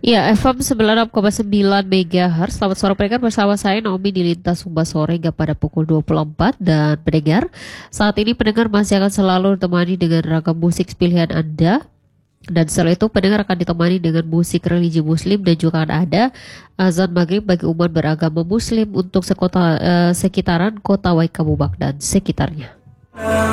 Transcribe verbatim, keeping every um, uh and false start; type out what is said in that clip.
Ya, F M sembilan puluh enam koma sembilan MHz. Selamat sore pendengar, bersama saya Naomi di Lintas Sumba Sore hingga pada pukul dua puluh empat. Dan pendengar, saat ini pendengar masih akan selalu ditemani dengan ragam musik pilihan Anda. Dan setelah itu pendengar akan ditemani dengan musik religi muslim, dan juga akan ada azan maghrib bagi umat beragama muslim untuk sekota, eh, sekitaran kota Waikabubak dan sekitarnya.